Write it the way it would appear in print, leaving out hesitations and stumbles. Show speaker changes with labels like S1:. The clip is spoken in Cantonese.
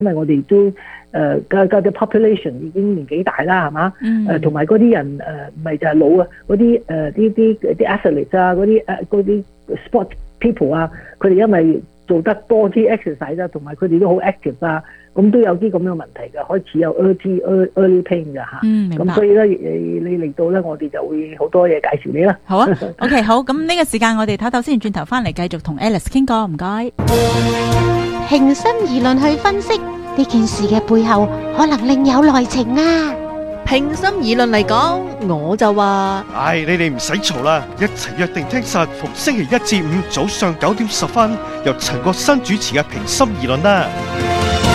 S1: 因為我哋都嘅 population 已經年紀大啦，係嘛？同埋嗰啲人唔係就係老啊，嗰啲athletes 啊，嗰啲 sport people 啊，佢哋因為做得多啲 exercise 啦，同埋佢哋都好 active 啊，咁都有啲咁樣問題嘅，開始有 early pain 嘅嚇。
S2: 明白。
S1: 咁所以咧，你嚟到咧，我哋就會好多嘢介紹你啦。
S2: 好啊，OK， 好。咁呢個時間我哋唞唞先，轉頭翻嚟繼續同 Alice 傾過，唔該。
S3: 平心而論去分析呢件事嘅背後，可能另有內情啊！
S4: 平心而論嚟講，我就話：
S5: 你哋唔使嘈啦，一齊約定聽實逢星期一至五早上9點10分，由陳國新主持嘅平心而論啦。